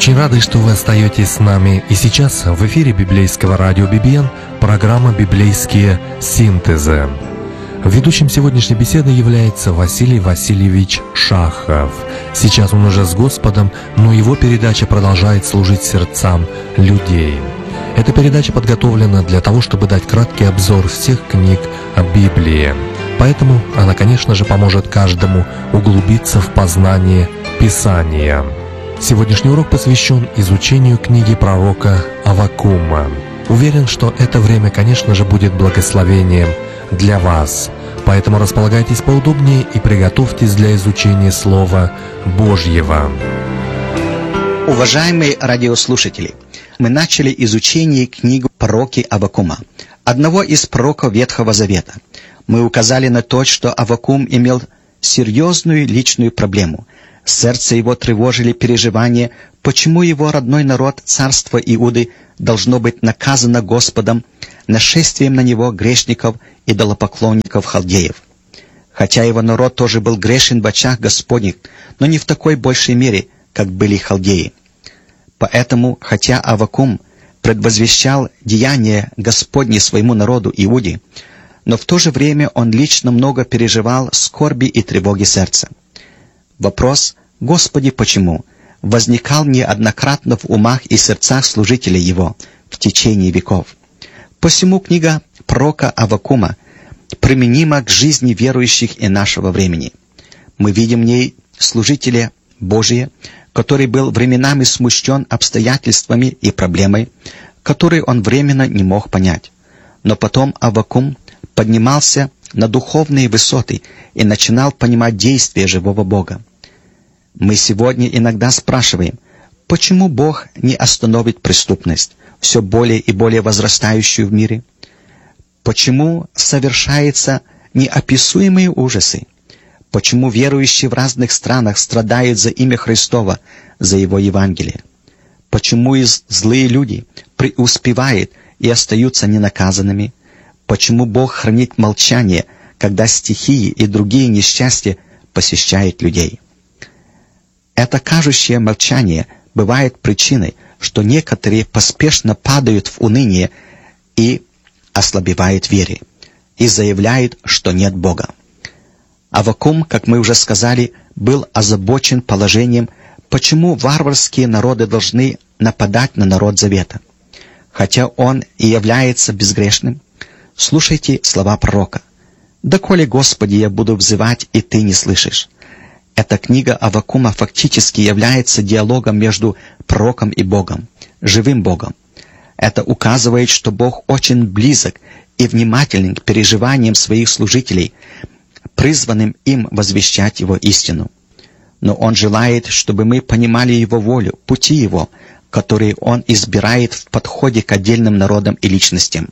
Очень рады, что вы остаетесь с нами. И сейчас в эфире библейского радио BBN программа «Библейские синтезы». Ведущим сегодняшней беседы является Василий Васильевич Шахов. Сейчас он уже с Господом, но его передача продолжает служить сердцам людей. Эта передача подготовлена для того, чтобы дать краткий обзор всех книг Библии. Поэтому она, конечно же, поможет каждому углубиться в познание Писания. Сегодняшний урок посвящен изучению книги пророка Аввакума. Уверен, что это время, конечно же, будет благословением для вас. Поэтому располагайтесь поудобнее и приготовьтесь для изучения Слова Божьего. Уважаемые радиослушатели, мы начали изучение книги пророка Аввакума, одного из пророков Ветхого Завета. Мы указали на то, что Аввакум имел серьезную личную проблему. Сердце его тревожили переживания, почему его родной народ, царство Иуды, должно быть наказано Господом нашествием на него грешников, идолопоклонников халдеев. Хотя его народ тоже был грешен в очах Господних, но не в такой большей мере, как были халдеи. Поэтому, хотя Аввакум предвозвещал деяния Господни своему народу Иуде, но в то же время он лично много переживал скорби и тревоги сердца. Вопрос «Господи, почему?» возникал неоднократно в умах и сердцах служителей Его в течение веков. Посему книга пророка Аввакума применима к жизни верующих и нашего времени. Мы видим в ней служителя Божия, который был временами смущен обстоятельствами и проблемой, которые он временно не мог понять. Но потом Аввакум поднимался на духовные высоты и начинал понимать действия живого Бога. Мы сегодня иногда спрашиваем, почему Бог не остановит преступность, все более и более возрастающую в мире? Почему совершаются неописуемые ужасы? Почему верующие в разных странах страдают за имя Христова, за Его Евангелие? Почему злые люди преуспевают и остаются ненаказанными? Почему Бог хранит молчание, когда стихии и другие несчастья посещают людей? Это кажущее молчание бывает причиной, что некоторые поспешно падают в уныние и ослабевают в вере, и заявляют, что нет Бога. Аввакум, как мы уже сказали, был озабочен положением, почему варварские народы должны нападать на народ Завета. Хотя он и является безгрешным, слушайте слова пророка. «Доколе, Господи, я буду взывать, и Ты не слышишь». Эта книга Аввакума фактически является диалогом между пророком и Богом, живым Богом. Это указывает, что Бог очень близок и внимателен к переживаниям своих служителей, призванным им возвещать Его истину. Но Он желает, чтобы мы понимали Его волю, пути Его, которые Он избирает в подходе к отдельным народам и личностям.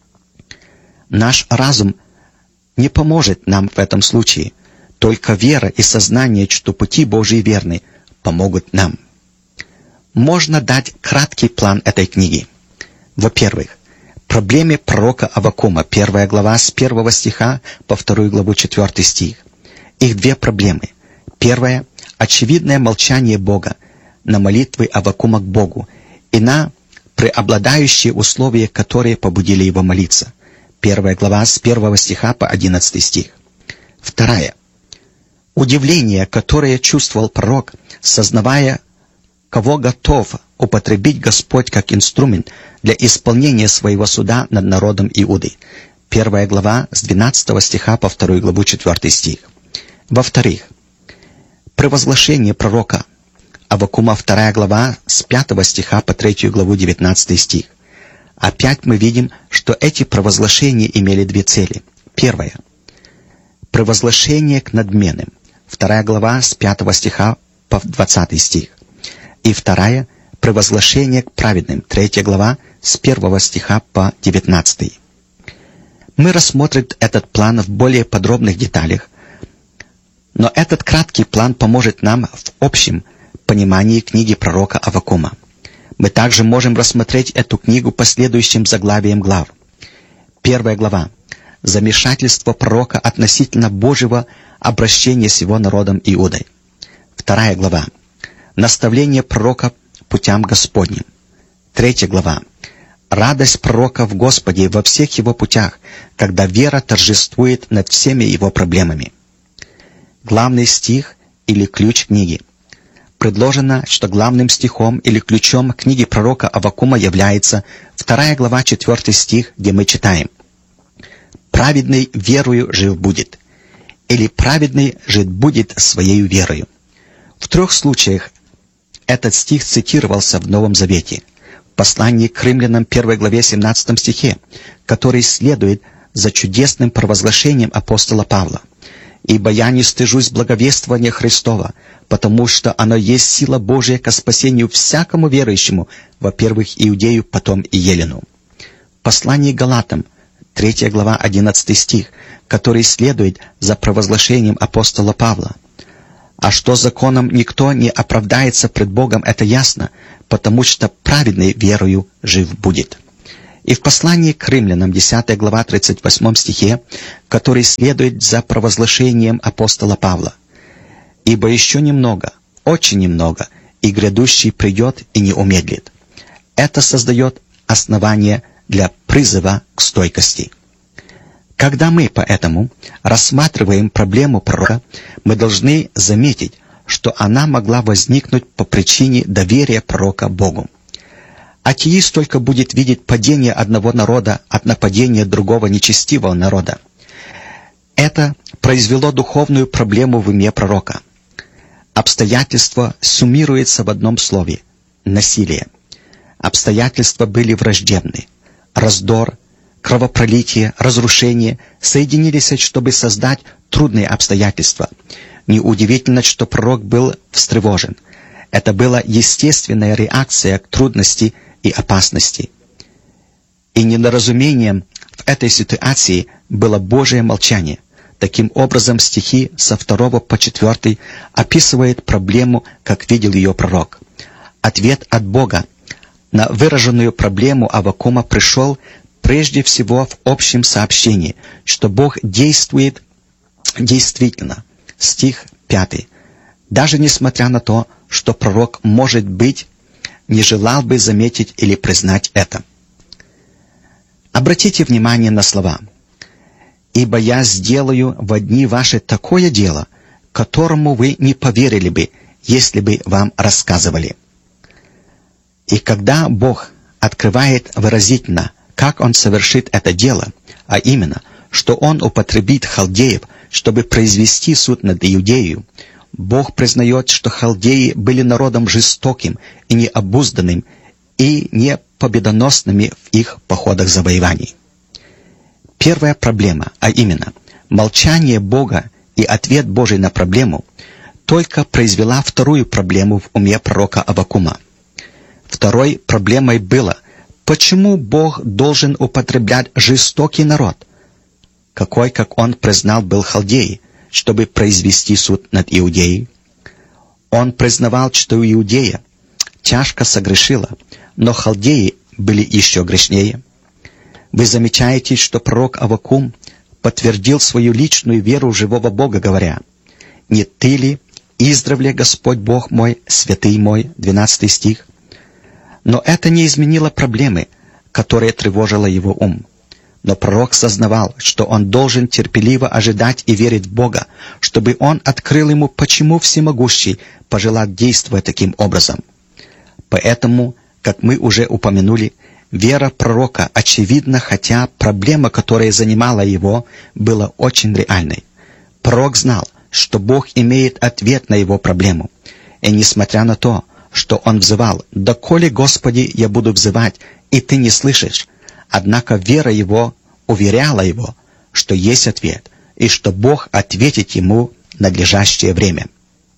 Наш разум не поможет нам в этом случае. Только вера и сознание, что пути Божьи верны, помогут нам. Можно дать краткий план этой книги. Во-первых, проблеме пророка Аввакума, 1 глава с 1 стиха по 2 главу 4 стих. Их две проблемы. Первая – очевидное молчание Бога на молитвы Аввакума к Богу и на преобладающие условия, которые побудили его молиться. 1 глава с 1 стиха по 11 стих. Вторая – удивление, которое чувствовал пророк, сознавая, кого готов употребить Господь как инструмент для исполнения своего суда над народом Иуды. 1 глава с 12 стиха по 2 главу 4 стих. Во-вторых, превозглашение пророка Аввакума, 2 глава с 5 стиха по 3 главу 19 стих. Опять мы видим, что эти провозглашения имели две цели. Первое – превозглашение к надменным. 2 глава с 5 стиха по 20 стих. И вторая – превозглашение к праведным. 3 глава с 1 стиха по 19. Мы рассмотрим этот план в более подробных деталях, но этот краткий план поможет нам в общем понимании книги пророка Аввакума. Мы также можем рассмотреть эту книгу по следующим заглавиям глав. 1 глава. Замешательство пророка относительно Божьего обращения с его народом Иудой. 2 глава. Наставление пророка путям Господним. 3 глава. Радость пророка в Господе во всех его путях, когда вера торжествует над всеми его проблемами. Главный стих или ключ книги. Предложено, что главным стихом или ключом книги пророка Аввакума является 2 глава 4 стих, где мы читаем: «Праведный верою жив будет», или «Праведный жить будет своею верою». В 3 случаях этот стих цитировался в Новом Завете. В послании к Римлянам 1 главе 17 стихе, который следует за чудесным провозглашением апостола Павла: «Ибо я не стыжусь благовествования Христова, потому что оно есть сила Божия ко спасению всякому верующему, во-первых, иудею, потом и елену». В послании к Галатам 3 глава 11 стих, который следует за провозглашением апостола Павла: «А что законом никто не оправдается пред Богом, это ясно, потому что праведный верою жив будет». И в послании к Римлянам 10 глава 38 стихе, который следует за провозглашением апостола Павла: «Ибо еще немного, очень немного, и грядущий придет и не умедлит». Это создает основание для призыва к стойкости. Когда мы поэтому рассматриваем проблему пророка, мы должны заметить, что она могла возникнуть по причине доверия пророка Богу. Атеист только будет видеть падение одного народа от нападения другого нечестивого народа. Это произвело духовную проблему в уме пророка. Обстоятельства суммируются в одном слове — насилие. Обстоятельства были враждебны. Раздор, кровопролитие, разрушение соединились, чтобы создать трудные обстоятельства. Неудивительно, что пророк был встревожен. Это была естественная реакция к трудности и опасности. И недоразумением в этой ситуации было Божие молчание. Таким образом, стихи со 2 по 4 описывают проблему, как видел ее пророк. Ответ от Бога на выраженную проблему Аввакума пришел прежде всего в общем сообщении, что Бог действует действительно. Стих 5. Даже несмотря на то, что пророк, может быть, не желал бы заметить или признать это. Обратите внимание на слова: «Ибо я сделаю во дни ваши такое дело, которому вы не поверили бы, если бы вам рассказывали». И когда Бог открывает выразительно, как Он совершит это дело, а именно, что Он употребит халдеев, чтобы произвести суд над Иудеей, Бог признает, что халдеи были народом жестоким и необузданным, и не победоносными в их походах завоеваний. Первая проблема, а именно, молчание Бога и ответ Божий на проблему, только произвела вторую проблему в уме пророка Аввакума. Второй проблемой было, почему Бог должен употреблять жестокий народ, какой, как он признал, был халдеи, чтобы произвести суд над Иудеей. Он признавал, что Иудея тяжко согрешила, но халдеи были еще грешнее. Вы замечаете, что пророк Аввакум подтвердил свою личную веру в живого Бога, говоря: «Не ты ли, издревле Господь Бог мой, святый мой», 12 стих. Но это не изменило проблемы, которая тревожила его ум. Но пророк сознавал, что он должен терпеливо ожидать и верить в Бога, чтобы Он открыл ему, почему Всемогущий пожелал действовать таким образом. Поэтому, как мы уже упомянули, вера пророка очевидна, хотя проблема, которая занимала его, была очень реальной. Пророк знал, что Бог имеет ответ на его проблему. И несмотря на то, что он взывал: «Доколе, Господи, я буду взывать, и Ты не слышишь», однако вера его уверяла его, что есть ответ, и что Бог ответит ему в надлежащее время.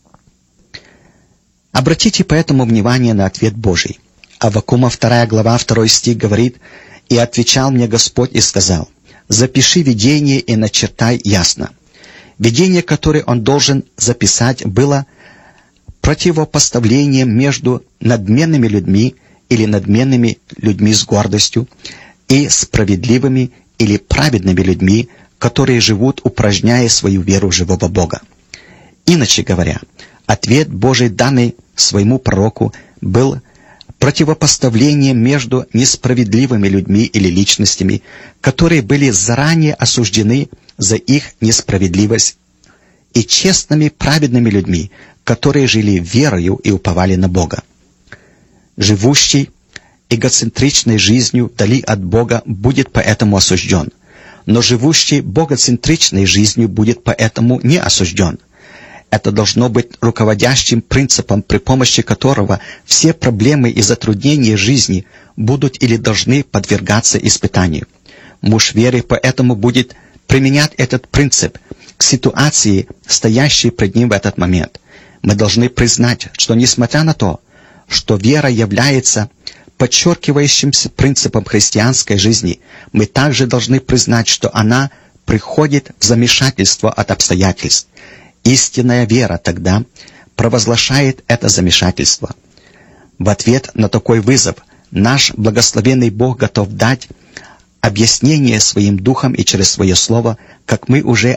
Обратите поэтому внимание на ответ Божий. Аввакума 2 глава 2 стих говорит: «И отвечал мне Господь и сказал: запиши видение и начертай ясно». Видение, которое он должен записать, было противопоставлением между надменными людьми или надменными людьми с гордостью и справедливыми или праведными людьми, которые живут, упражняя свою веру в живого Бога. Иначе говоря, ответ Божий, данный своему пророку, был противопоставление между несправедливыми людьми или личностями, которые были заранее осуждены за их несправедливость, и честными, праведными людьми, которые жили верою и уповали на Бога. Живущий эгоцентричной жизнью вдали от Бога будет поэтому осужден, но живущий богоцентричной жизнью будет поэтому не осужден. Это должно быть руководящим принципом, при помощи которого все проблемы и затруднения жизни будут или должны подвергаться испытанию. Муж веры поэтому будет применять этот принцип к ситуации, стоящей пред ним в этот момент. Мы должны признать, что несмотря на то, что вера является подчеркивающимся принципом христианской жизни, мы также должны признать, что она приходит в замешательство от обстоятельств. Истинная вера тогда провозглашает это замешательство. В ответ на такой вызов наш благословенный Бог готов дать объяснение своим духом и через свое слово, как мы уже